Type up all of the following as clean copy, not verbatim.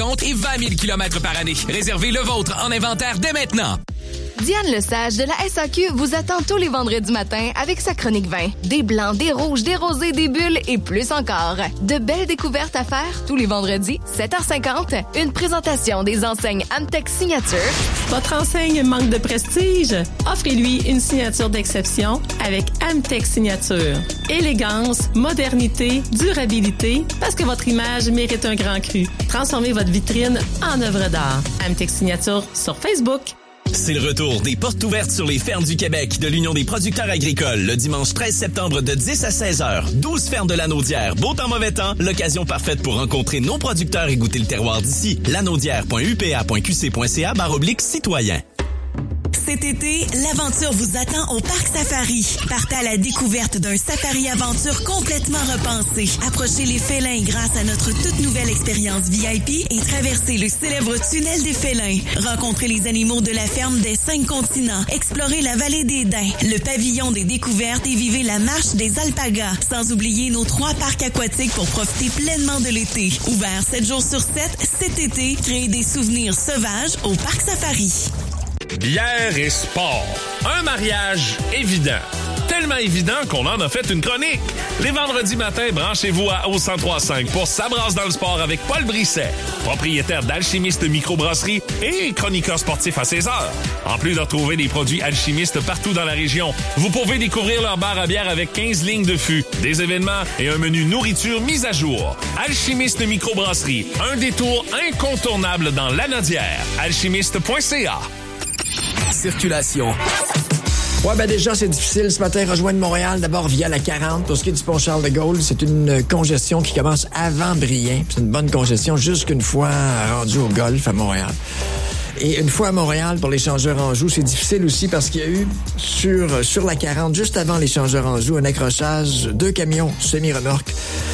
compte et 20 000 km par année. Réservez le vôtre en inventaire dès maintenant. Diane Lesage de la SAQ vous attend tous les vendredis matins avec sa chronique vin. Des blancs, des rouges, des rosés, des bulles et plus encore. De belles découvertes à faire tous les vendredis, 7h50. Une présentation des enseignes Amtech Signature. Votre enseigne manque de prestige? Offrez-lui une signature d'exception avec Amtech Signature. Élégance, modernité, durabilité, parce que votre image mérite un grand cru. Transformez votre vitrine en œuvre d'art. Amtech Signature sur Facebook. C'est le retour des portes ouvertes sur les fermes du Québec de l'Union des producteurs agricoles le dimanche 13 septembre de 10 à 16 heures. 12 fermes de Lanaudière. Beau temps, mauvais temps. L'occasion parfaite pour rencontrer nos producteurs et goûter le terroir d'ici. lanaudière.upa.qc.ca/citoyen. Cet été, l'aventure vous attend au Parc Safari. Partez à la découverte d'un safari-aventure complètement repensé. Approchez les félins grâce à notre toute nouvelle expérience VIP et traversez le célèbre tunnel des félins. Rencontrez les animaux de la ferme des 5 continents. Explorez la vallée des Daims, le pavillon des découvertes et vivez la marche des alpagas. Sans oublier nos 3 parcs aquatiques pour profiter pleinement de l'été. Ouvert 7 jours sur 7, cet été, créez des souvenirs sauvages au Parc Safari. Bière et sport. Un mariage évident. Tellement évident qu'on en a fait une chronique. Les vendredis matins, branchez-vous à au 103.5 pour Ça brasse dans le sport avec Paul Brisset, propriétaire d'Alchimiste Microbrasserie et chroniqueur sportif à 16h. En plus de retrouver des produits alchimistes partout dans la région, vous pouvez découvrir leur bar à bière avec 15 lignes de fût, des événements et un menu nourriture mis à jour. Alchimiste Microbrasserie, un détour incontournable dans Lanaudière. Alchimiste.ca. Circulation. Ouais, ben déjà, c'est difficile ce matin rejoindre Montréal, d'abord via la 40. Pour ce qui est du pont Charles-de-Gaulle, c'est une congestion qui commence avant Brien. C'est une bonne congestion jusqu'une fois rendu au Golfe à Montréal. Et une fois à Montréal, pour l'échangeur Anjou, c'est difficile aussi parce qu'il y a eu sur la 40, juste avant l'échangeur Anjou, un accrochage, 2 camions semi-remorques.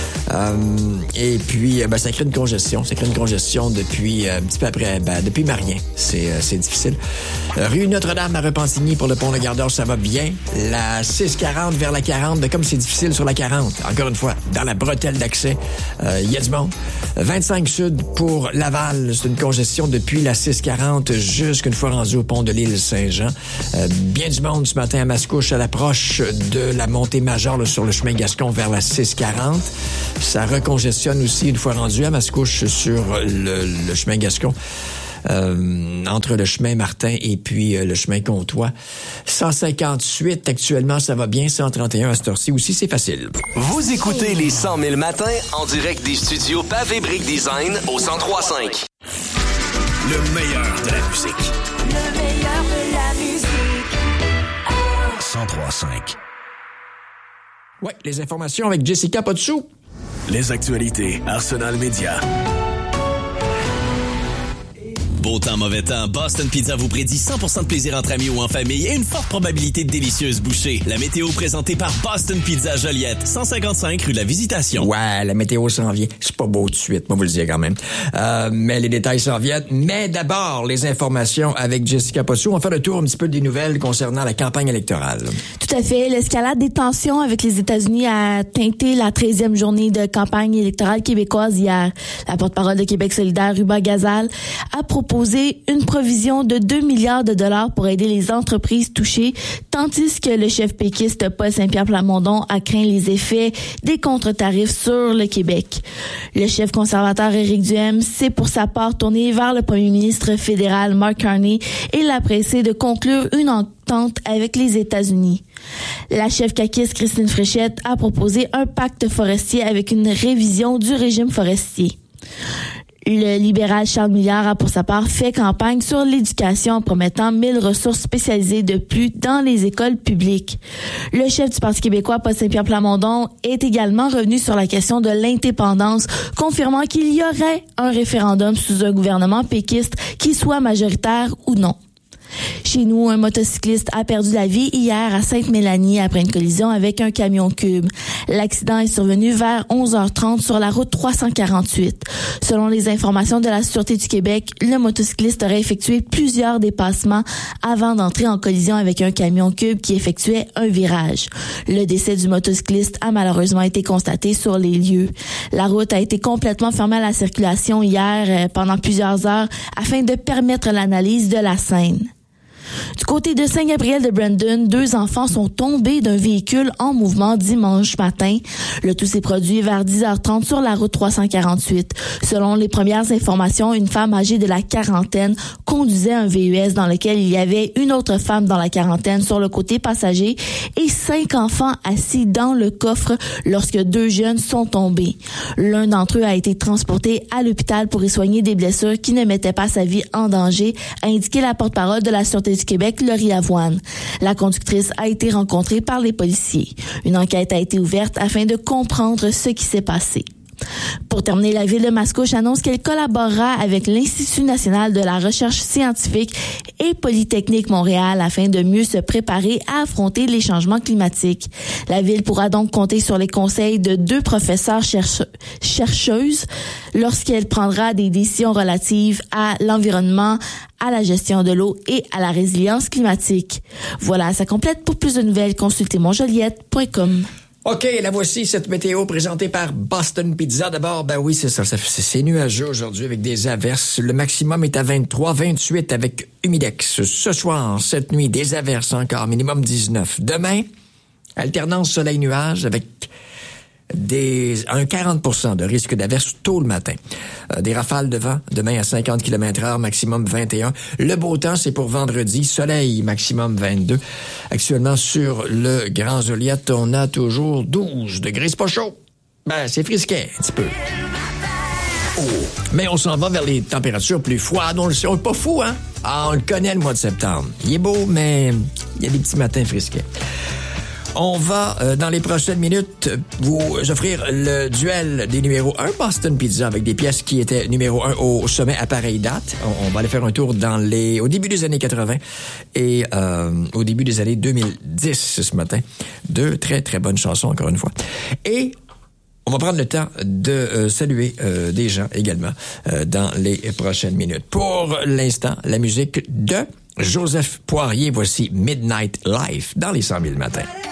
Et puis, ça crée une congestion. Ça crée une congestion depuis un petit peu après, depuis Marien. C'est difficile. Rue Notre-Dame à Repentigny pour le pont de Gardeur, ça va bien. La 640 vers la 40, comme c'est difficile sur la 40, encore une fois, dans la bretelle d'accès, il y a du monde. 25 Sud pour Laval, c'est une congestion depuis la 640 jusqu'une fois rendu au pont de l'île Saint-Jean. Bien du monde ce matin à Mascouche à l'approche de la montée majeure là, sur le chemin Gascon vers la 640. Ça recongestionne aussi une fois rendu à Mascouche sur le chemin Gascon. Entre le chemin Martin et puis le chemin Comtois. 158 actuellement, ça va bien. 131 à cette heure-ci aussi, c'est facile. Vous écoutez les 100 000 matins en direct des studios Pavé Brick Design au 103.5. Le meilleur de la musique. Le meilleur de la musique. 103.5. Ouais, les informations avec Jessica Potsou. Les actualités Arsenal Média. Beau temps, mauvais temps, Boston Pizza vous prédit 100% de plaisir entre amis ou en famille et une forte probabilité de délicieuses bouchées. La météo présentée par Boston Pizza Joliette, 155 rue de la Visitation. Ouais, la météo s'en vient. C'est pas beau tout de suite, moi vous le dire quand même. Mais les détails s'en viennent. Mais d'abord, les informations avec Jessica Potsou. On va faire le tour un petit peu des nouvelles concernant la campagne électorale. Tout à fait. L'escalade des tensions avec les États-Unis a teinté la 13e journée de campagne électorale québécoise hier. La porte-parole de Québec solidaire, Ruba Gazal, a proposé une provision de 2 milliards de dollars pour aider les entreprises touchées, tandis que le chef péquiste Paul Saint-Pierre Plamondon a craint les effets des contre-tarifs sur le Québec. Le chef conservateur Éric Duhaime s'est pour sa part tourné vers le premier ministre fédéral Mark Carney et l'a pressé de conclure une entente avec les États-Unis. La chef caquiste Christine Fréchette a proposé un pacte forestier avec une révision du régime forestier. Le libéral Charles Milliard a pour sa part fait campagne sur l'éducation en promettant 1000 ressources spécialisées de plus dans les écoles publiques. Le chef du Parti québécois, Paul Saint-Pierre Plamondon, est également revenu sur la question de l'indépendance, confirmant qu'il y aurait un référendum sous un gouvernement péquiste qui soit majoritaire ou non. Chez nous, un motocycliste a perdu la vie hier à Sainte-Mélanie après une collision avec un camion cube. L'accident est survenu vers 11h30 sur la route 348. Selon les informations de la Sûreté du Québec, le motocycliste aurait effectué plusieurs dépassements avant d'entrer en collision avec un camion cube qui effectuait un virage. Le décès du motocycliste a malheureusement été constaté sur les lieux. La route a été complètement fermée à la circulation hier pendant plusieurs heures afin de permettre l'analyse de la scène. Du côté de Saint-Gabriel-de-Brandon, 2 enfants sont tombés d'un véhicule en mouvement dimanche matin. Le tout s'est produit vers 10h30 sur la route 348. Selon les premières informations, une femme âgée de la quarantaine conduisait un VUS dans lequel il y avait une autre femme dans la quarantaine sur le côté passager et 5 enfants assis dans le coffre lorsque 2 jeunes sont tombés. L'un d'entre eux a été transporté à l'hôpital pour y soigner des blessures qui ne mettaient pas sa vie en danger, a indiqué la porte-parole de la Sûreté du Québec, Laurie Lavoine. La conductrice a été rencontrée par les policiers. Une enquête a été ouverte afin de comprendre ce qui s'est passé. Pour terminer, la ville de Mascouche annonce qu'elle collaborera avec l'Institut national de la recherche scientifique et Polytechnique Montréal afin de mieux se préparer à affronter les changements climatiques. La ville pourra donc compter sur les conseils de 2 professeurs chercheuses lorsqu'elle prendra des décisions relatives à l'environnement, à la gestion de l'eau et à la résilience climatique. Voilà, ça complète. Pour plus de nouvelles, consultez monjoliette.com. OK, la voici, cette météo présentée par Boston Pizza. D'abord, ben oui, c'est ça, c'est nuageux aujourd'hui avec des averses. Le maximum est à 23, 28 avec humidex. Ce soir, cette nuit, des averses encore, minimum 19. Demain, alternance soleil-nuage avec un 40% de risque d'averse tôt le matin. Des rafales de vent, demain à 50 km/h, maximum 21. Le beau temps, c'est pour vendredi. Soleil, maximum 22. Actuellement, sur le Grand Joliette, on a toujours 12 degrés. C'est pas chaud. Ben, c'est frisquet, un petit peu. Oh. Mais on s'en va vers les températures plus froides. On est pas fou, hein? Ah, on le connaît, le mois de septembre. Il est beau, mais il y a des petits matins frisquets. On va, dans les prochaines minutes, vous offrir le duel des numéros 1 Boston Pizza avec des pièces qui étaient numéro 1 au sommet à pareille date. On va aller faire un tour au début des années 80 et au début des années 2010 ce matin. 2 très, très bonnes chansons, encore une fois. Et on va prendre le temps de saluer des gens également dans les prochaines minutes. Pour l'instant, la musique de Joseph Poirier. Voici Midnight Life dans les 100 000 matins.